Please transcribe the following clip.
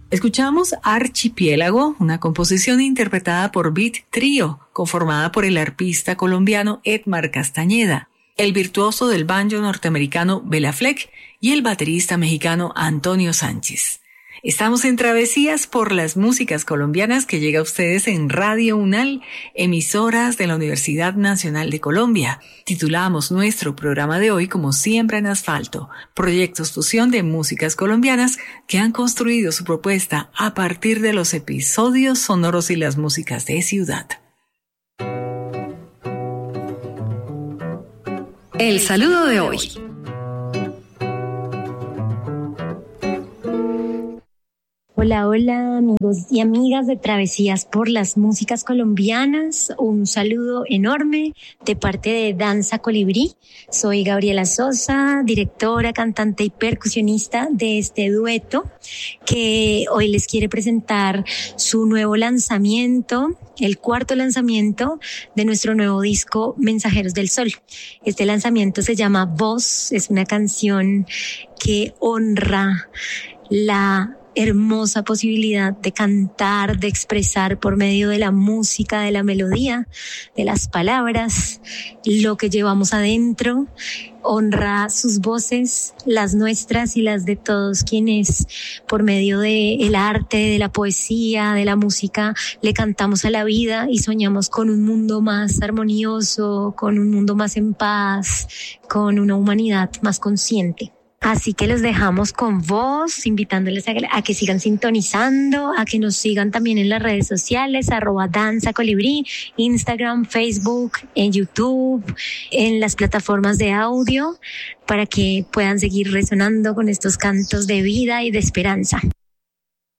Escuchamos Archipiélago, una composición interpretada por Beat Trio, conformada por el arpista colombiano Edmar Castañeda, el virtuoso del banjo norteamericano Bela Fleck y el baterista mexicano Antonio Sánchez. Estamos en Travesías por las músicas colombianas que llega a ustedes en Radio UNAL, emisoras de la Universidad Nacional de Colombia. Titulamos nuestro programa de hoy como Siembra en Asfalto, proyectos fusión de músicas colombianas que han construido su propuesta a partir de los episodios sonoros y las músicas de ciudad. El saludo de hoy. Hola, hola amigos y amigas de Travesías por las músicas colombianas. Un saludo enorme de parte de Danza Colibrí. Soy Gabriela Sosa, directora, cantante y percusionista de este dueto que hoy les quiere presentar su nuevo lanzamiento, el cuarto lanzamiento de nuestro nuevo disco Mensajeros del Sol. Este lanzamiento se llama Voz, es una canción que honra la hermosa posibilidad de cantar, de expresar por medio de la música, de la melodía, de las palabras, lo que llevamos adentro. Honra sus voces, las nuestras y las de todos quienes por medio del arte, de la poesía, de la música, le cantamos a la vida y soñamos con un mundo más armonioso, con un mundo más en paz, con una humanidad más consciente. Así que los dejamos con Voz, invitándoles a que sigan sintonizando, a que nos sigan también en las redes sociales, @danzacolibrí, Instagram, Facebook, en YouTube, en las plataformas de audio, para que puedan seguir resonando con estos cantos de vida y de esperanza.